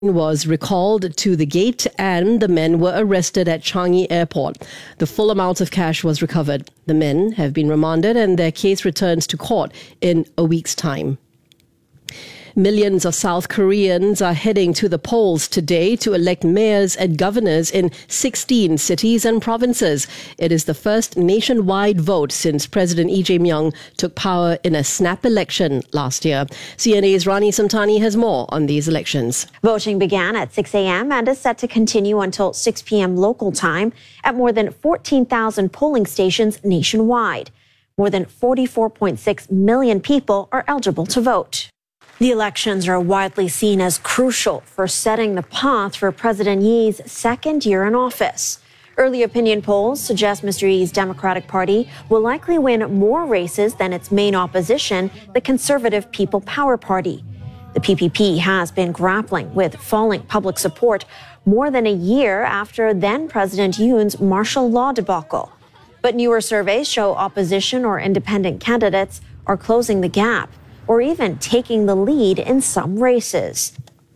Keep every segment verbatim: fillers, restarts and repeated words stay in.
was recalled to the gate and the men were arrested at Changi Airport. The full amount of cash was recovered. The men have been remanded and their case returns to court in a week's time. Millions of South Koreans are heading to the polls today to elect mayors and governors in sixteen cities and provinces. It is the first nationwide vote since President Lee Jae-myung took power in a snap election last year. C N A's Rani Samtani has more on these elections. Voting began at six a.m. and is set to continue until six p.m. local time at more than fourteen thousand polling stations nationwide. More than forty-four point six million people are eligible to vote. The elections are widely seen as crucial for setting the path for President Yee's second year in office. Early opinion polls suggest Mister Yee's Democratic Party will likely win more races than its main opposition, the Conservative People Power Party. The P P P has been grappling with falling public support more than a year after then-President Yoon's martial law debacle. But newer surveys show opposition or independent candidates are closing the gap, or even taking the lead in some races.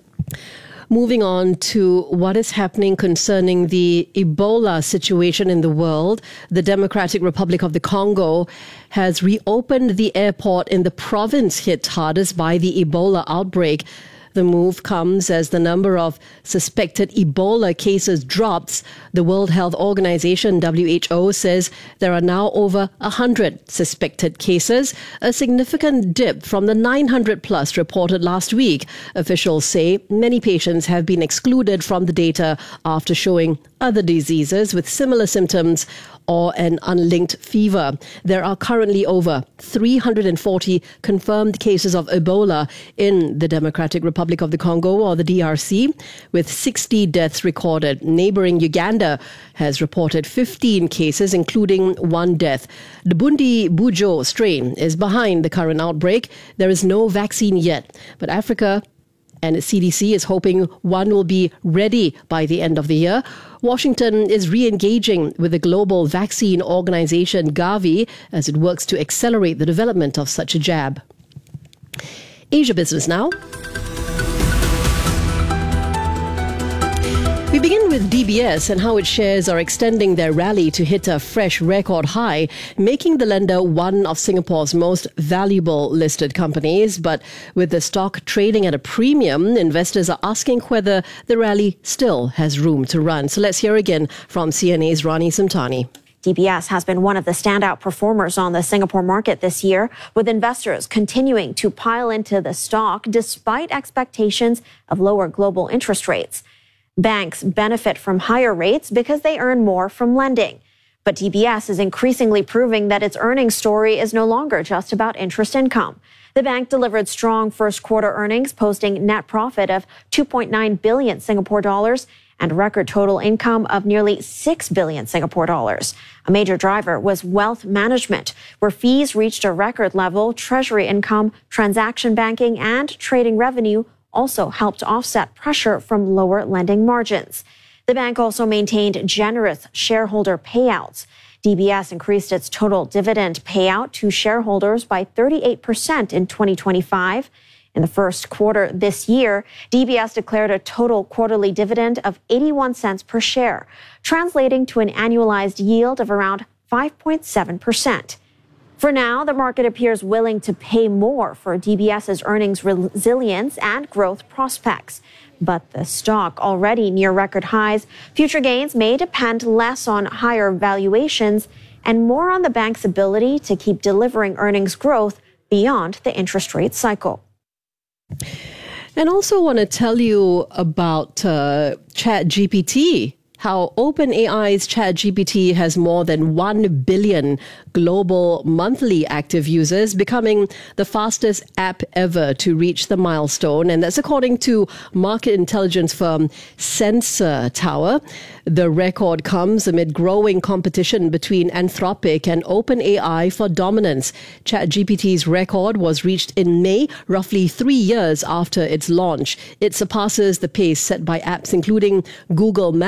Moving on to what is happening concerning the Ebola situation in the world, the Democratic Republic of the Congo has reopened the airport in the province hit hardest by the Ebola outbreak. The move comes as the number of suspected Ebola cases drops. The World Health Organization, W H O, says there are now over one hundred suspected cases, a significant dip from the nine hundred plus reported last week. Officials say many patients have been excluded from the data after showing other diseases with similar symptoms or an unlinked fever. There are currently over three hundred forty confirmed cases of Ebola in the Democratic Republic of the Congo, or the D R C, with sixty deaths recorded. Neighboring Uganda has reported fifteen cases, including one death. The Bundi Bujo strain is behind the current outbreak. There is no vaccine yet, but Africa and C D C is hoping one will be ready by the end of the year. Washington is re-engaging with the global vaccine organization Gavi as it works to accelerate the development of such a jab. Asia Business now. We begin with D B S and how its shares are extending their rally to hit a fresh record high, making the lender one of Singapore's most valuable listed companies. But with the stock trading at a premium, investors are asking whether the rally still has room to run. So let's hear again from C N A's Rani Samtani. D B S has been one of the standout performers on the Singapore market this year, with investors continuing to pile into the stock despite expectations of lower global interest rates. Banks benefit from higher rates because they earn more from lending. But D B S is increasingly proving that its earnings story is no longer just about interest income. The bank delivered strong first quarter earnings, posting net profit of two point nine billion Singapore dollars and record total income of nearly six billion Singapore dollars. A major driver was wealth management, where fees reached a record level. Treasury income, transaction banking, and trading revenue also helped offset pressure from lower lending margins. The bank also maintained generous shareholder payouts. D B S increased its total dividend payout to shareholders by thirty-eight percent in twenty twenty-five. In the first quarter this year, D B S declared a total quarterly dividend of eighty-one cents per share, translating to an annualized yield of around five point seven percent. For now, the market appears willing to pay more for DBS's earnings resilience and growth prospects. But the stock already near record highs, future gains may depend less on higher valuations and more on the bank's ability to keep delivering earnings growth beyond the interest rate cycle. And also want to tell you about uh, ChatGPT. How OpenAI's ChatGPT has more than one billion global monthly active users, becoming the fastest app ever to reach the milestone. And that's according to market intelligence firm Sensor Tower. The record comes amid growing competition between Anthropic and OpenAI for dominance. ChatGPT's record was reached in May, roughly three years after its launch. It surpasses the pace set by apps including Google Maps,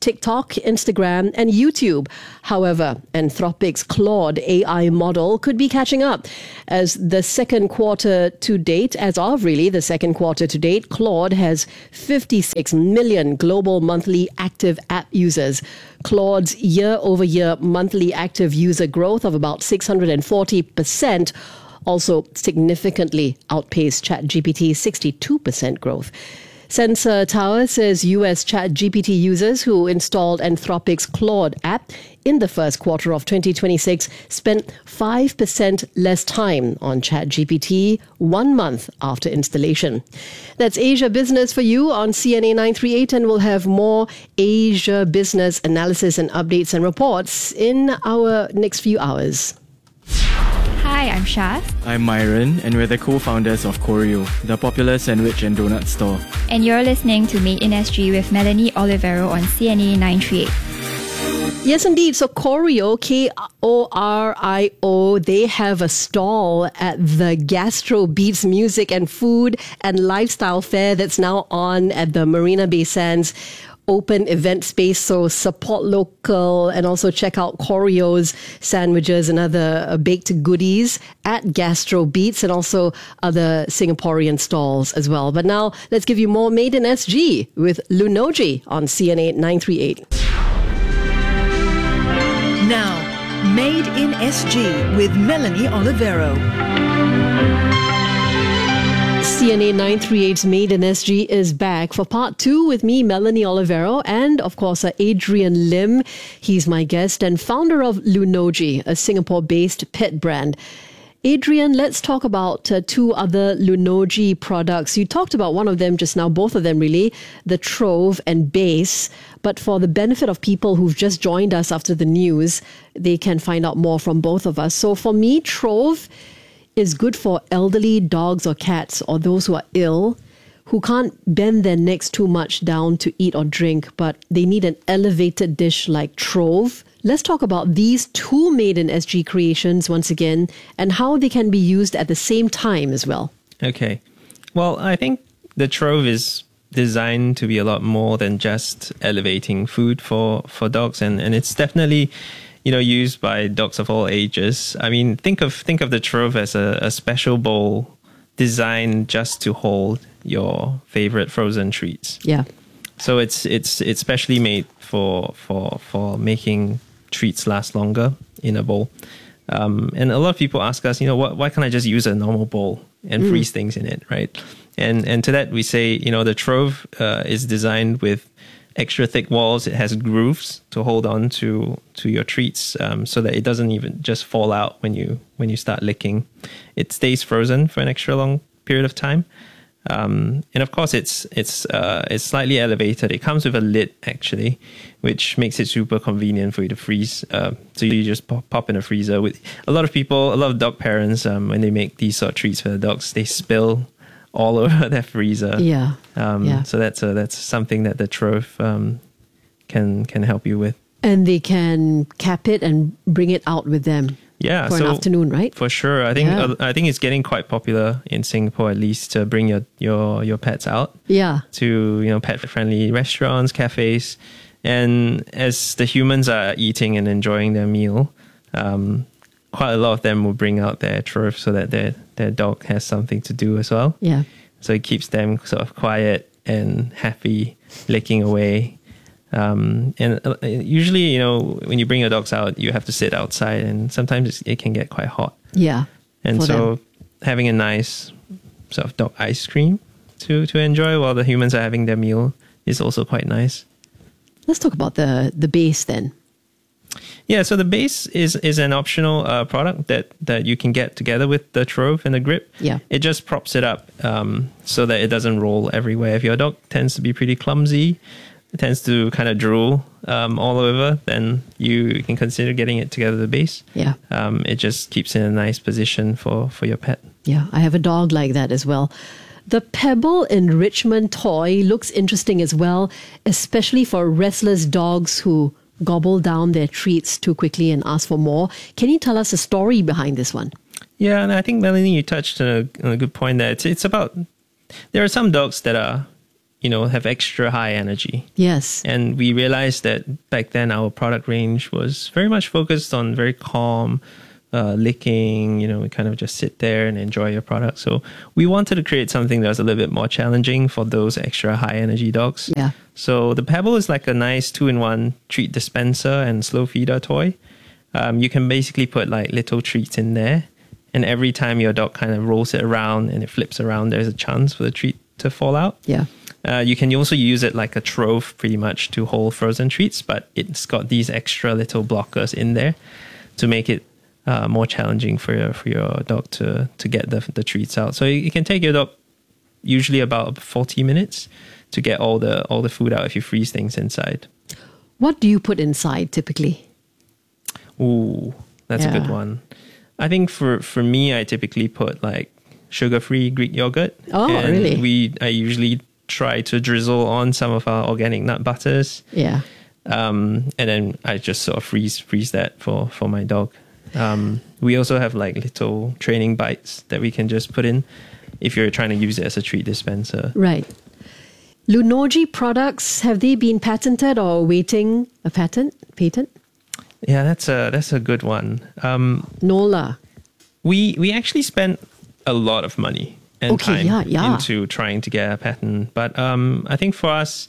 TikTok, Instagram, and YouTube. However, Anthropic's Claude A I model could be catching up. As the second quarter to date, as of really the second quarter to date, Claude has fifty-six million global monthly active app users. Claude's year-over-year monthly active user growth of about six hundred forty percent also significantly outpaced ChatGPT's sixty-two percent growth. Sensor Tower says U S ChatGPT users who installed Anthropic's Claude app in the first quarter of twenty twenty-six spent five percent less time on ChatGPT one month after installation. That's Asia Business for you on C N A nine thirty-eight, and we'll have more Asia Business analysis and updates and reports in our next few hours. Hi, I'm Shaz. I'm Myron, and we're the co-founders of Choreo, the popular sandwich and donut store. And you're listening to Made in S G with Melanie Olivero on C N A nine thirty-eight. Yes, indeed. So Choreo, K O R I O, they have a stall at the Gastro Beats Music and Food and Lifestyle Fair that's now on at the Marina Bay Sands open event space. So support local and also check out Choreo's sandwiches and other uh, baked goodies at Gastro Beats and also other Singaporean stalls as well. But now let's give you more Made in S G with Lunoji on C N A nine thirty-eight. Now, Made in S G with Melanie Olivero. C N A nine thirty-eight's Made in S G is back for part two with me, Melanie Olivero, and of course, uh, Adrian Lim. He's my guest and founder of Lunoji, a Singapore-based pet brand. Adrian, let's talk about uh, two other Lunoji products. You talked about one of them just now, both of them really, the Trove and Base. But for the benefit of people who've just joined us after the news, they can find out more from both of us. So for me, Trove is good for elderly dogs or cats or those who are ill, who can't bend their necks too much down to eat or drink, but they need an elevated dish like Trove. Let's talk about these two Made in S G creations once again and how they can be used at the same time as well. Okay. Well, I think the Trove is designed to be a lot more than just elevating food for, for dogs, and, and it's definitely, you know, used by dogs of all ages. I mean, think of think of the Trove as a, a special bowl designed just to hold your favorite frozen treats. Yeah. So it's it's it's specially made for for for making treats last longer in a bowl. Um, and a lot of people ask us, you know, what, why can't I just use a normal bowl and mm. freeze things in it, right? And and to that we say, you know, the Trove uh, is designed with extra thick walls. It has grooves to hold on to to your treats, um, so that it doesn't even just fall out when you when you start licking. It stays frozen for an extra long period of time, um, and of course it's it's uh, it's slightly elevated. It comes with a lid actually, which makes it super convenient for you to freeze. Uh, so you just pop, pop in a freezer. With a lot of people, a lot of dog parents, um, when they make these sort of treats for the dogs, they spill all over their freezer. Yeah. Um, yeah. So that's a, that's something that the Trove um, can can help you with. And they can cap it and bring it out with them. Yeah, for so an afternoon, right? For sure. I think Yeah. uh, I think it's getting quite popular in Singapore, at least, to bring your your your pets out. Yeah. To, you know, pet friendly restaurants, cafes, and as the humans are eating and enjoying their meal, um, quite a lot of them will bring out their Trove so that their their dog has something to do as well. Yeah. So it keeps them sort of quiet and happy, licking away. Um, and uh, usually, you know, when you bring your dogs out, you have to sit outside, and sometimes it can get quite hot. Yeah. And for so them. having a nice sort of dog ice cream to, to enjoy while the humans are having their meal is also quite nice. Let's talk about the, the base then. Yeah, so the base is is an optional uh, product that, that you can get together with the Trove and the grip. Yeah. It just props it up um, so that it doesn't roll everywhere. If your dog tends to be pretty clumsy, it tends to kind of drool um, all over, then you can consider getting it together with the base. Yeah. Um, it just keeps in a nice position for, for your pet. Yeah, I have a dog like that as well. The Pebble Enrichment toy looks interesting as well, especially for restless dogs who gobble down their treats too quickly and ask for more. Can you tell us the story behind this one? Yeah, and I think, Melanie, you touched on a, on a good point there. It's, it's about, there are some dogs that are, you know, have extra high energy. Yes. And we realized that back then our product range was very much focused on very calm, uh, licking, you know, we kind of just sit there and enjoy your product. So we wanted to create something that was a little bit more challenging for those extra high energy dogs. Yeah. So the Pebble is like a nice two-in-one treat dispenser and slow feeder toy. Um, you can basically put like little treats in there. And every time your dog kind of rolls it around and it flips around, there's a chance for the treat to fall out. Yeah. Uh, you can also use it like a trove pretty much to hold frozen treats, but it's got these extra little blockers in there to make it uh, more challenging for your for your dog to to get the the treats out. So it can take your dog usually about forty minutes to get all the all the food out if you freeze things inside. What do you put inside typically? Ooh, that's Yeah. a good one. I think for for me, I typically put like sugar-free Greek yogurt. Oh, and really? We I usually try to drizzle on some of our organic nut butters. Yeah. Um, and then I just sort of freeze freeze that for, for my dog. Um, we also have like little training bites that we can just put in if you're trying to use it as a treat dispenser. Right. Lunoji products, have they been patented or awaiting a patent? Patent? Yeah, that's a that's a good one. Um, Nola. we we actually spent a lot of money and Okay, time yeah, yeah. into trying to get a patent, but um, I think for us,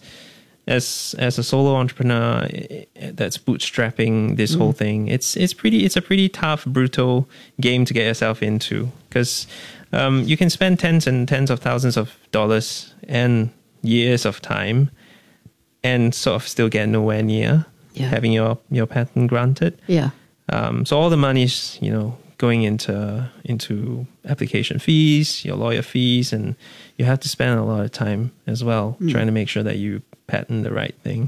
as as a solo entrepreneur eh, that's bootstrapping this whole thing, it's it's pretty it's a pretty tough, brutal game to get yourself into, because um, you can spend tens and tens of thousands of dollars and years of time and sort of still get nowhere near Yeah. having your your patent granted. Yeah. Um, so all the money's, you know, going into into application fees, your lawyer fees, and you have to spend a lot of time as well trying to make sure that you patent the right thing.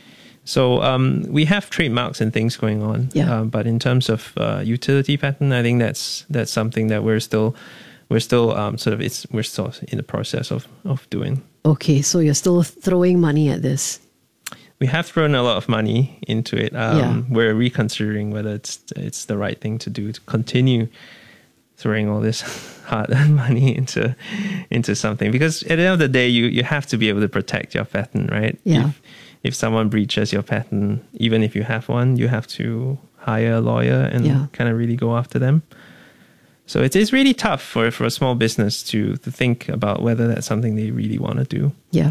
So um, we have trademarks and things going on, Yeah. uh, but in terms of uh, utility patent, I think that's that's something that we're still we're still um, sort of it's we're still in the process of of doing. Okay, so you're still throwing money at this. We have thrown a lot of money into it. Um, Yeah. We're reconsidering whether it's it's the right thing to do to continue throwing all this hard-earned money into into something, because at the end of the day, you you have to be able to protect your patent, right? Yeah. If, if someone breaches your patent, even if you have one, you have to hire a lawyer and Yeah. kind of really go after them. So it is really tough for for a small business to to think about whether that's something they really want to do. Yeah.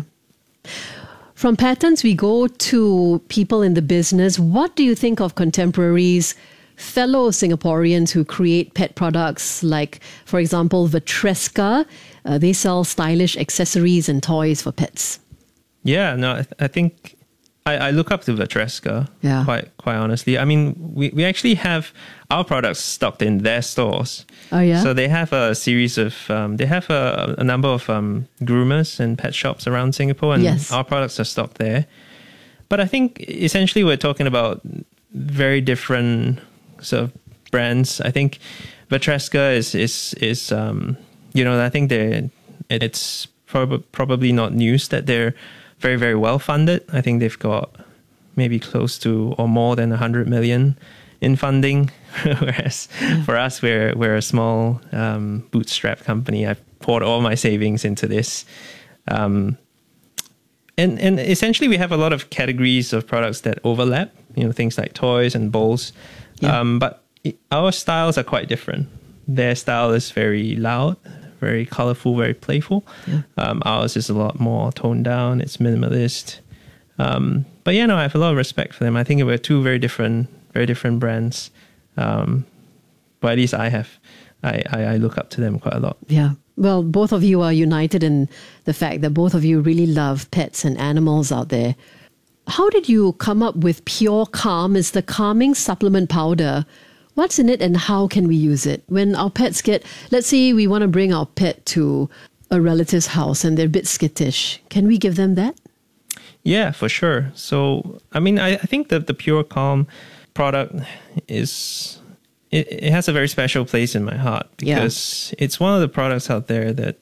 From patents, we go to people in the business. What do you think of contemporaries, fellow Singaporeans who create pet products like, for example, Vitresca? Uh, they sell stylish accessories and toys for pets. Yeah, no, I, th- I think I, I look up to Vitresca, Yeah. quite quite honestly. I mean, we, we actually have our products stocked in their stores. Oh, yeah? So they have a series of, um, they have a, a number of um, groomers and pet shops around Singapore, and Yes. our products are stocked there. But I think essentially we're talking about very different sort of brands. I think Vitresca is, is, is um, you know, I think they're, it's prob- probably not news that they're very, very well funded. I think they've got maybe close to or more than one hundred million in funding. Whereas for us, we're we're a small um, bootstrap company. I've poured all my savings into this. Um, and, and essentially, we have a lot of categories of products that overlap, you know, things like toys and bowls. Yeah. Um, but it, our styles are quite different. Their style is very loud, very colorful, very playful. Yeah. Um, ours is a lot more toned down. It's minimalist. Um, but yeah, no, I have a lot of respect for them. I think we're two very different, very different brands. Um, but at least I have, I, I, I look up to them quite a lot. Yeah. Well, both of you are united in the fact that both of you really love pets and animals out there. How did you come up with Pure Calm? It's the calming supplement powder. What's in it and how can we use it? When our pets get, let's say we want to bring our pet to a relative's house and they're a bit skittish. Can we give them that? Yeah, for sure. So, I mean, I, I think that the Pure Calm product is, it, it has a very special place in my heart, because yeah. it's one of the products out there that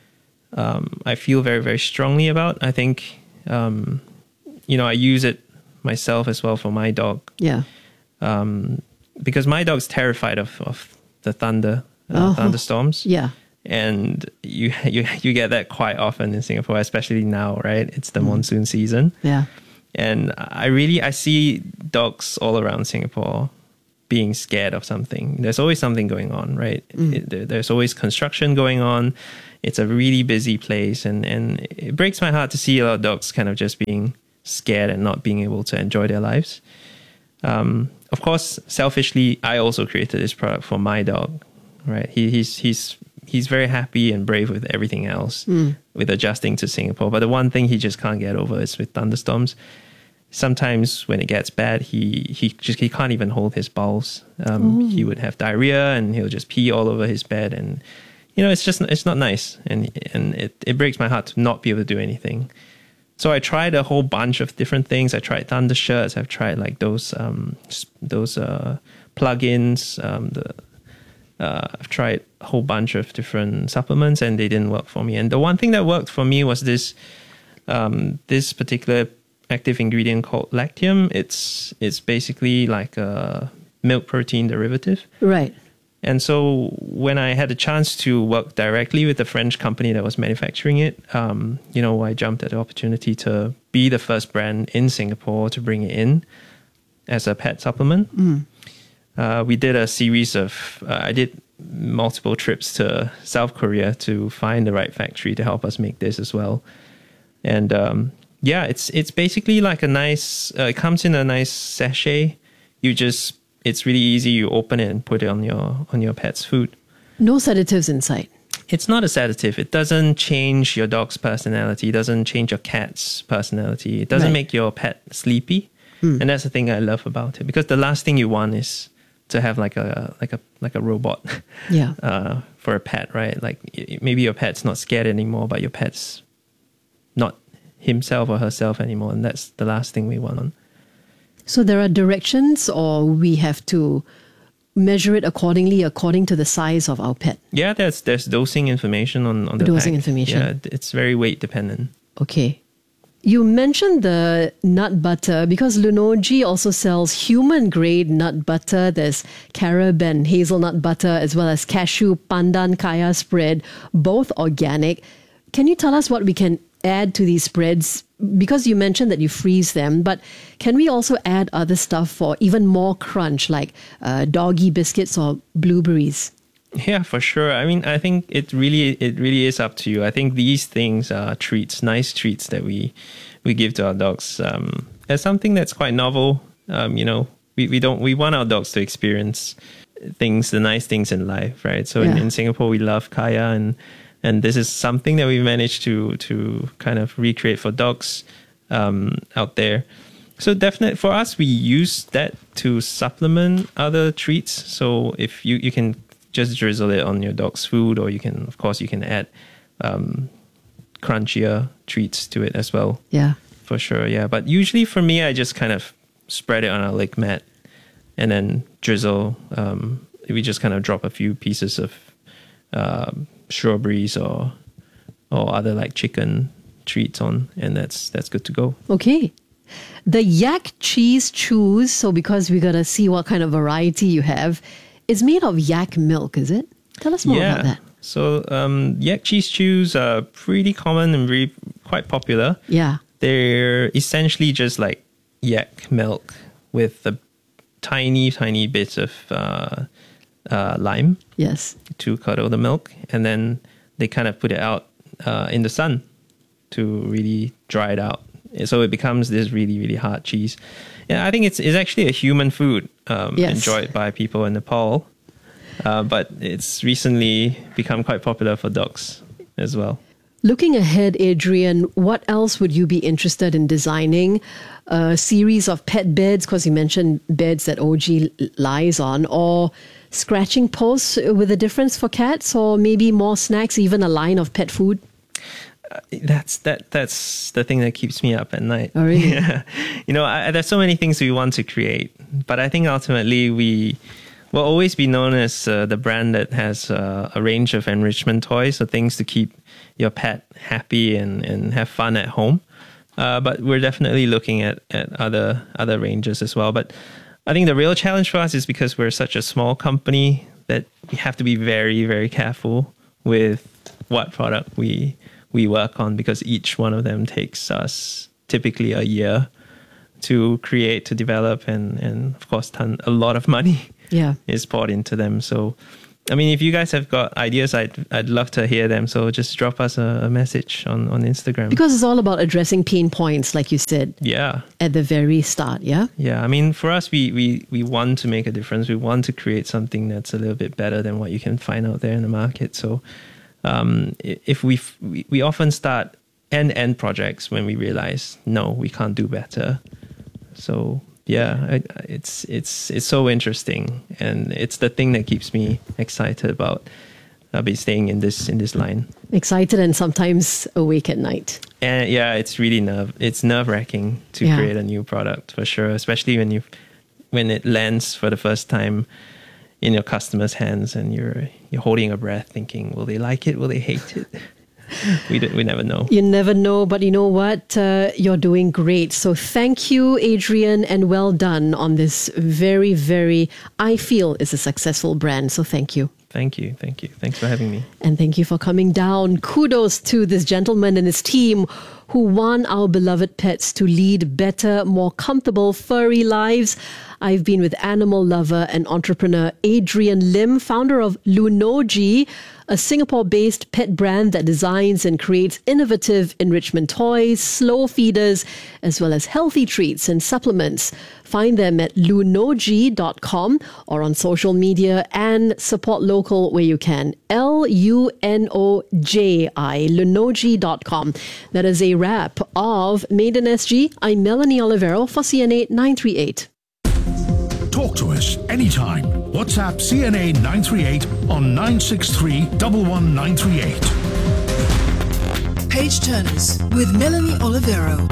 um, I feel very, very strongly about. I think, um, you know, I use it myself as well for my dog. Yeah. Um, because my dog's terrified of, of the thunder, uh, oh. thunderstorms. Yeah. And you you you get that quite often in Singapore, especially now, right? It's the mm. monsoon season. Yeah. And I really, I see dogs all around Singapore being scared of something. There's always something going on, right? Mm. It, there, there's always construction going on. It's a really busy place. And, and it breaks my heart to see a lot of dogs kind of just being scared and not being able to enjoy their lives. Um, of course, selfishly, I also created this product for my dog, right? He, he's, he's, he's very happy and brave with everything else, mm. with adjusting to Singapore. But the one thing he just can't get over is with thunderstorms. Sometimes when it gets bad, he he just he can't even hold his bowels. Um, he would have diarrhea and he'll just pee all over his bed, and you know it's just it's not nice, and and it, it breaks my heart to not be able to do anything. So I tried a whole bunch of different things. I tried thunder shirts. I've tried like those um those uh plugins. Um, the uh, I've tried a whole bunch of different supplements, and they didn't work for me. And the one thing that worked for me was this um this particular active ingredient called Lactium. It's it's basically like a milk protein derivative. Right. And so when I had a chance to work directly with the French company that was manufacturing it, um, you know, I jumped at the opportunity to be the first brand in Singapore to bring it in as a pet supplement. Mm. Uh, we did a series of, uh, I did multiple trips to South Korea to find the right factory to help us make this as well. And um, yeah, it's it's basically like a nice, uh, it comes in a nice sachet. You just, it's really easy. You open it and put it on your on your pet's food. No sedatives inside. It's not a sedative. It doesn't change your dog's personality. It doesn't change your cat's personality. It doesn't right. make your pet sleepy. Hmm. And that's the thing I love about it, because the last thing you want is to have like a like a like a robot. Yeah. Uh, for a pet, right? Like maybe your pet's not scared anymore, but your pet's not himself or herself anymore, and that's the last thing we want. So there are directions, or we have to measure it accordingly, according to the size of our pet? Yeah, there's there's dosing information on, on the Dosing pack. information. Yeah, it's very weight dependent. Okay. You mentioned the nut butter, because Lunoji also sells human-grade nut butter. There's carob and hazelnut butter, as well as cashew pandan kaya spread, both organic. Can you tell us what we can add to these spreads? Because you mentioned that you freeze them, but can we also add other stuff for even more crunch, like uh, doggy biscuits or blueberries? Yeah, for sure. I mean, I think it really it really is up to you. I think these things are treats, nice treats that we we give to our dogs. Um, as something that's quite novel. Um, you know, we, we don't we want our dogs to experience things, the nice things in life, right? So yeah. in, in Singapore, we love kaya, and And this is something that we've managed to to kind of recreate for dogs um, out there. So definitely for us, we use that to supplement other treats. So if you, you can just drizzle it on your dog's food, or you can, of course, you can add um, crunchier treats to it as well. Yeah. For sure, yeah. But usually for me, I just kind of spread it on a lick mat and then drizzle. Um, we just kind of drop a few pieces of Um, strawberries or or other like chicken treats on, and that's that's good to go. Okay. The yak cheese chews, so because we gotta see what kind of variety you have, is made of yak milk, is it? Tell us more yeah. about that. So um, yak cheese chews are pretty common and very quite popular. Yeah. They're essentially just like yak milk with a tiny, tiny bit of uh, uh, lime. Yes. To curdle the milk, and then they kind of put it out uh, in the sun to really dry it out. So it becomes this really, really hard cheese. And I think it's it's actually a human food um, yes. enjoyed by people in Nepal, uh, but it's recently become quite popular for dogs as well. Looking ahead, Adrian, what else would you be interested in designing? A series of pet beds, because you mentioned beds that O G lies on, or scratching posts with a difference for cats, or maybe more snacks, even a line of pet food? Uh, that's that. That's the thing that keeps me up at night. Oh, really? Yeah. You know, I, there's so many things we want to create, but I think ultimately we will always be known as uh, the brand that has uh, a range of enrichment toys, so things to keep your pet happy and, and have fun at home. Uh, but we're definitely looking at, at other other ranges as well. But I think the real challenge for us is because we're such a small company that we have to be very, very careful with what product we we work on, because each one of them takes us typically a year to create, to develop, and and of course, ton, a lot of money Yeah. is poured into them. So, I mean, if you guys have got ideas, I'd I'd love to hear them. So just drop us a, a message on, on Instagram. Because it's all about addressing pain points, like you said yeah, at the very start, yeah? yeah. I mean, for us, we, we we want to make a difference. We want to create something that's a little bit better than what you can find out there in the market. So, um, i- if we we we often start end end projects when we realize no, we can't do better. So. Yeah, I, it's it's it's so interesting, and it's the thing that keeps me excited about uh, be staying in this in this line. Excited and sometimes awake at night. And yeah, it's really nerve it's nerve wracking to Yeah. create a new product for sure, especially when you when it lands for the first time in your customer's hands, and you're you're holding your breath, thinking, will they like it? Will they hate it? we d- we never know. You never know, but you know what? Uh, you're doing great. So thank you, Adrian, and well done on this very, very, I feel, is a successful brand. So thank you. Thank you, thank you, thanks for having me. And thank you for coming down. Kudos to this gentleman and his team who want our beloved pets to lead better, more comfortable, furry lives. I've been with animal lover and entrepreneur Adrian Lim, founder of Lunoji, a Singapore-based pet brand that designs and creates innovative enrichment toys, slow feeders, as well as healthy treats and supplements. Find them at lunoji dot com or on social media, and support local where you can. L U N O J I, lunoji dot com. That is a wrap of Made in S G. I'm Melanie Olivero for C N A nine three eight. Talk to us anytime. WhatsApp C N A nine three eight on nine six three, one one nine three eight. Page Turners with Melanie Olivero.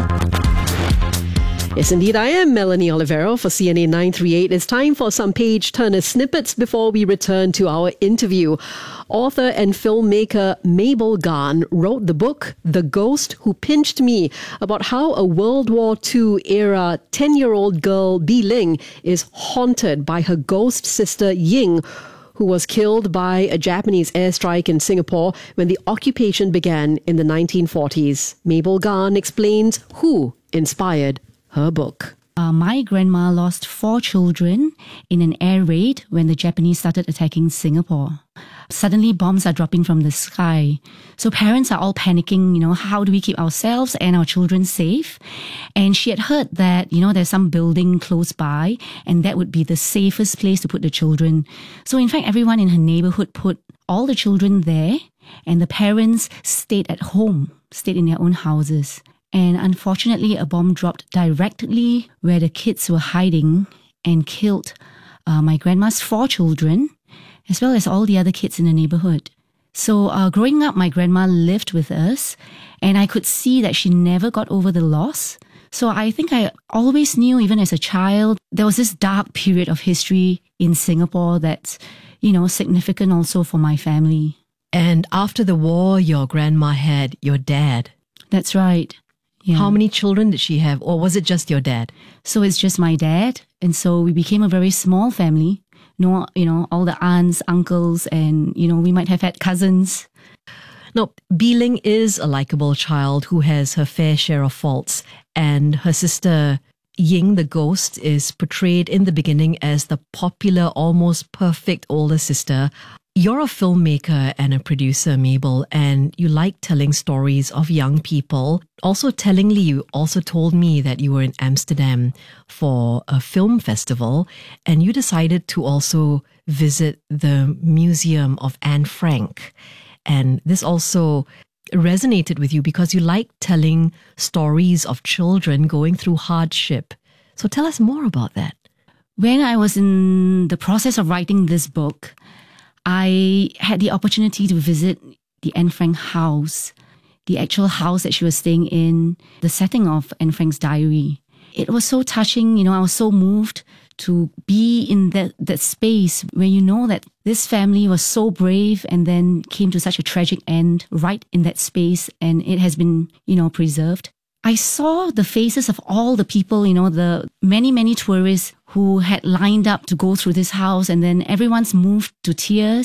Yes, indeed, I am Melanie Olivero for C N A nine three eight. It's time for some Page Turner snippets before we return to our interview. Author and filmmaker Mabel Garn wrote the book The Ghost Who Pinched Me, about how a World War Two era ten-year-old girl, Bi Ling, is haunted by her ghost sister Ying, who was killed by a Japanese airstrike in Singapore when the occupation began in the nineteen forties. Mabel Garn explains who inspired her book. Uh, my grandma lost four children in an air raid when the Japanese started attacking Singapore. Suddenly, bombs are dropping from the sky. So parents are all panicking, you know, how do we keep ourselves and our children safe? And she had heard that, you know, there's some building close by and that would be the safest place to put the children. So in fact, everyone in her neighborhood put all the children there, and the parents stayed at home, stayed in their own houses. And unfortunately, a bomb dropped directly where the kids were hiding and killed uh, my grandma's four children, as well as all the other kids in the neighborhood. So uh, growing up, my grandma lived with us, and I could see that she never got over the loss. So I think I always knew, even as a child, there was this dark period of history in Singapore that's, you know, significant also for my family. And after the war, your grandma had your dad. That's right. Yeah. How many children did she have, or was it just your dad? So it's just my dad. And so we became a very small family. No, you know, all the aunts, uncles, and, you know, we might have had cousins. Now, Bi Ling is a likable child who has her fair share of faults, and her sister Ying, the ghost, is portrayed in the beginning as the popular, almost perfect older sister. You're a filmmaker and a producer, Mabel, and you like telling stories of young people. Also, tellingly, you also told me that you were in Amsterdam for a film festival, and you decided to also visit the Museum of Anne Frank. And this also resonated with you because you like telling stories of children going through hardship. So tell us more about that. When I was in the process of writing this book, I had the opportunity to visit the Anne Frank house, the actual house that she was staying in, the setting of Anne Frank's diary. It was so touching, you know, I was so moved to be in that, that space where you know that this family was so brave and then came to such a tragic end right in that space, and it has been, you know, preserved. I saw the faces of all the people, you know, the many, many tourists who had lined up to go through this house, and then everyone's moved to tears.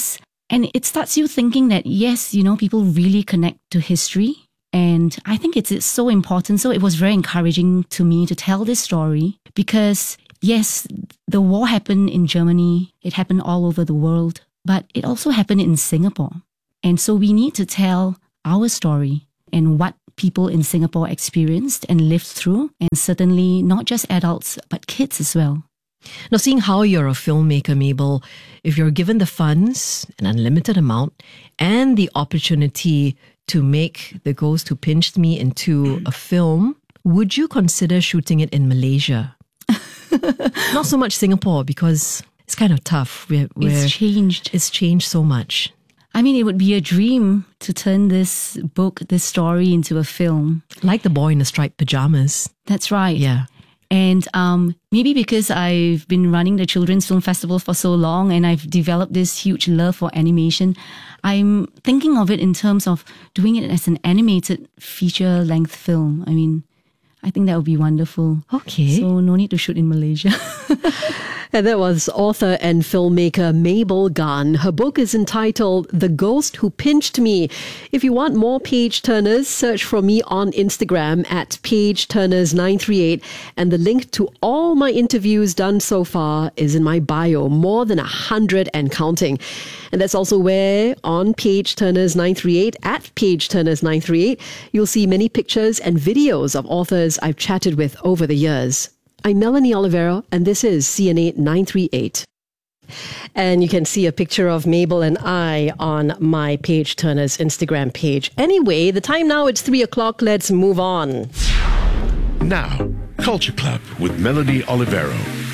And it starts you thinking that, yes, you know, people really connect to history. And I think it's, it's so important. So it was very encouraging to me to tell this story because, yes, the war happened in Germany. It happened all over the world, but it also happened in Singapore. And so we need to tell our story and what people in Singapore experienced and lived through. And certainly not just adults, but kids as well. Now, seeing how you're a filmmaker, Mabel, if you're given the funds, an unlimited amount, and the opportunity to make The Ghost Who Pinched Me into a film, would you consider shooting it in Malaysia? Not so much Singapore, because it's kind of tough. We're, we're, it's changed. It's changed so much. I mean, it would be a dream to turn this book, this story into a film. Like The Boy in the Striped Pajamas. That's right. Yeah. And um, maybe because I've been running the Children's Film Festival for so long and I've developed this huge love for animation, I'm thinking of it in terms of doing it as an animated feature-length film. I mean, I think that would be wonderful. Okay. So no need to shoot in Malaysia. And that was author and filmmaker Mabel Gan. Her book is entitled The Ghost Who Pinched Me. If you want more page turners, search for me on Instagram at page turners nine three eight. And the link to all my interviews done so far is in my bio, more than a hundred and counting. And that's also where on page turners nine three eight, at page turners nine three eight, you'll see many pictures and videos of authors I've chatted with over the years. I'm Melanie Olivero, and this is C N A nine three eight. And you can see a picture of Mabel and I on my Page Turners Instagram page. Anyway, the time now, it's three o'clock. Let's move on. Now, Culture Club with Melanie Olivero.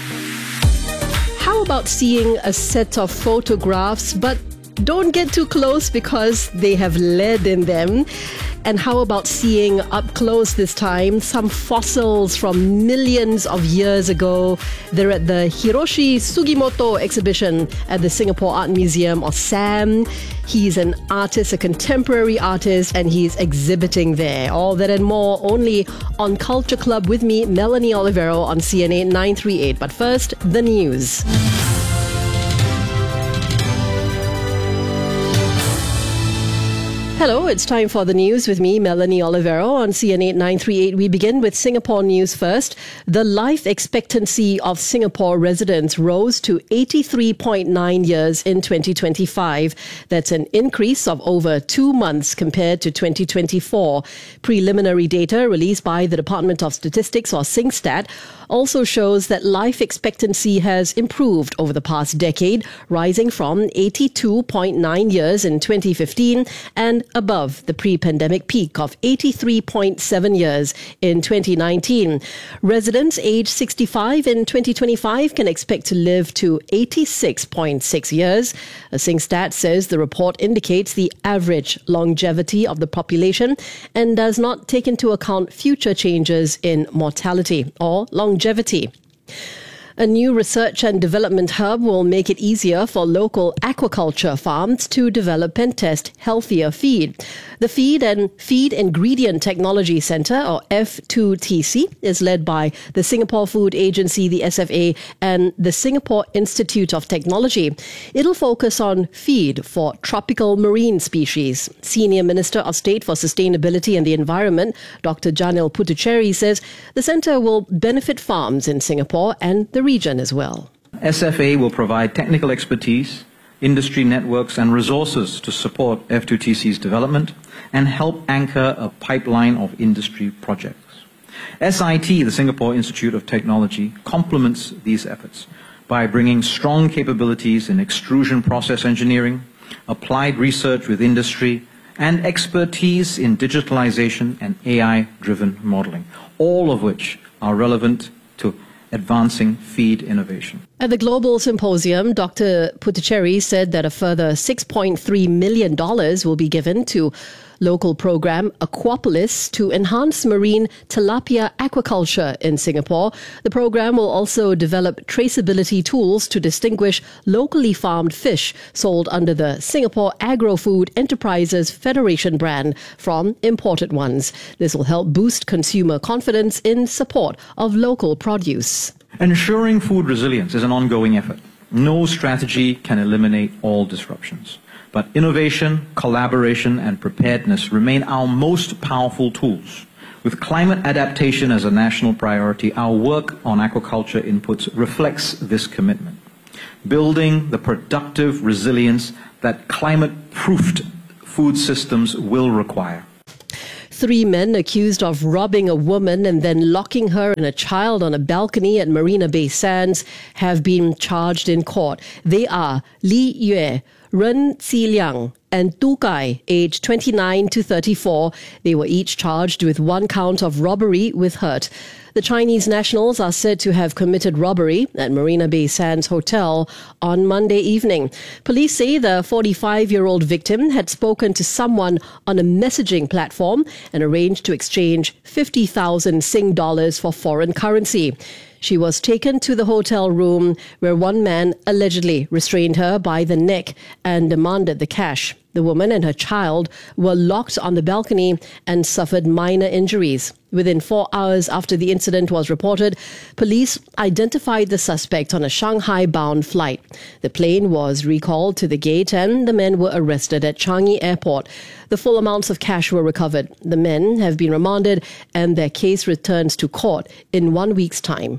How about seeing a set of photographs, but don't get too close because they have lead in them? And how about seeing up close this time some fossils from millions of years ago? They're at the Hiroshi Sugimoto exhibition at the Singapore Art Museum, or SAM. He's an artist, a contemporary artist, and he's exhibiting there. All that and more only on Culture Club with me, Melanie Olivero, on C N A nine three eight. But first, the news. Hello, it's time for the news with me, Melanie Olivero, on C N A nine three eight. We begin with Singapore news first. The life expectancy of Singapore residents rose to eighty-three point nine years in twenty twenty-five. That's an increase of over two months compared to twenty twenty-four. Preliminary data released by the Department of Statistics, or SingStat, also shows that life expectancy has improved over the past decade, rising from eighty-two point nine years in twenty fifteen and above the pre-pandemic peak of eighty-three point seven years in twenty nineteen. Residents aged sixty-five in twenty twenty-five can expect to live to eighty-six point six years. A SingStat says the report indicates the average longevity of the population and does not take into account future changes in mortality or longevity. A new research and development hub will make it easier for local aquaculture farms to develop and test healthier feed. The Feed and Feed Ingredient Technology Centre, or F two T C, is led by the Singapore Food Agency, the S F A, and the Singapore Institute of Technology. It'll focus on feed for tropical marine species. Senior Minister of State for Sustainability and the Environment, Doctor Janil Puthucheary, says the centre will benefit farms in Singapore and the region as well. S F A will provide technical expertise, industry networks and resources to support F two T C's development and help anchor a pipeline of industry projects. S I T, the Singapore Institute of Technology, complements these efforts by bringing strong capabilities in extrusion process engineering, applied research with industry, and expertise in digitalization and A I-driven modeling, all of which are relevant to advancing feed innovation. At the Global Symposium, Doctor Puthucheary said that a further six point three million dollars will be given to local program Aquapolis to enhance marine tilapia aquaculture in Singapore. The program will also develop traceability tools to distinguish locally farmed fish sold under the Singapore Agro-Food Enterprises Federation brand from imported ones. This will help boost consumer confidence in support of local produce. Ensuring food resilience is an ongoing effort. No strategy can eliminate all disruptions. But innovation, collaboration, and preparedness remain our most powerful tools. With climate adaptation as a national priority, our work on aquaculture inputs reflects this commitment, building the productive resilience that climate-proofed food systems will require. Three men accused of robbing a woman and then locking her and a child on a balcony at Marina Bay Sands have been charged in court. They are Li Yue, Ren Ziliang, and Tu Kai, aged twenty-nine to thirty-four. They were each charged with one count of robbery with hurt. The Chinese nationals are said to have committed robbery at Marina Bay Sands Hotel on Monday evening. Police say the forty-five-year-old victim had spoken to someone on a messaging platform and arranged to exchange fifty thousand Sing dollars for foreign currency. She was taken to the hotel room where one man allegedly restrained her by the neck and demanded the cash. The woman and her child were locked on the balcony and suffered minor injuries. Within four hours after the incident was reported, police identified the suspect on a Shanghai-bound flight. The plane was recalled to the gate and the men were arrested at Changi Airport. The full amounts of cash were recovered. The men have been remanded and their case returns to court in one week's time.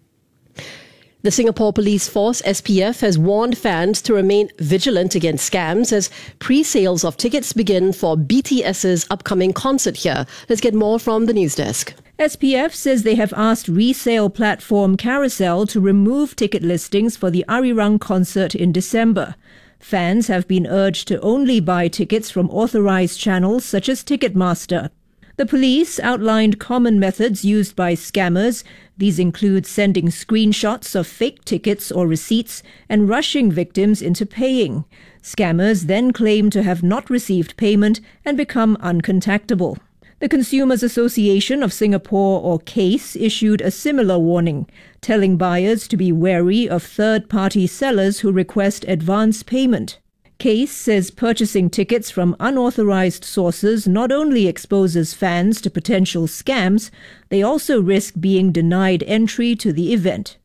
The Singapore Police Force, S P F, has warned fans to remain vigilant against scams as pre-sales of tickets begin for B T S's upcoming concert here. Let's get more from the news desk. S P F says they have asked resale platform Carousel to remove ticket listings for the Arirang concert in December. Fans have been urged to only buy tickets from authorized channels such as Ticketmaster. The police outlined common methods used by scammers. These include sending screenshots of fake tickets or receipts and rushing victims into paying. Scammers then claim to have not received payment and become uncontactable. The Consumers Association of Singapore, or CASE, issued a similar warning, telling buyers to be wary of third-party sellers who request advance payment. CASE says purchasing tickets from unauthorized sources not only exposes fans to potential scams, they also risk being denied entry to the event.